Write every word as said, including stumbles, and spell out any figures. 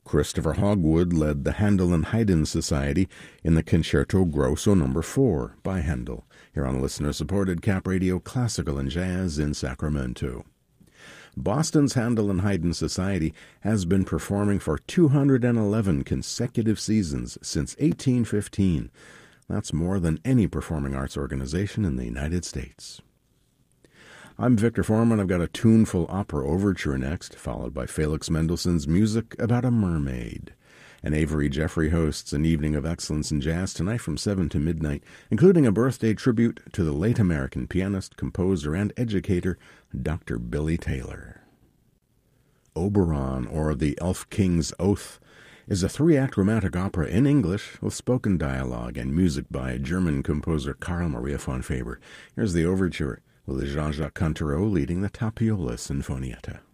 Christopher Hogwood led the Handel and Haydn Society in the Concerto Grosso number four by Handel, here on listener-supported Cap Radio Classical and Jazz in Sacramento. Boston's Handel and Haydn Society has been performing for two hundred eleven consecutive seasons since eighteen fifteen. That's more than any performing arts organization in the United States. I'm Victor Foreman. I've got a tuneful opera overture next, followed by Felix Mendelssohn's music about a mermaid. And Avery Jeffrey hosts an evening of excellence in jazz tonight from seven to midnight, including a birthday tribute to the late American pianist, composer, and educator, Doctor Billy Taylor. Oberon, or The Elf King's Oath, is a three-act romantic opera in English with spoken dialogue and music by German composer Karl Maria von Faber. Here's the overture, with Jean-Jacques Cantereau leading the Tapiola Sinfonietta.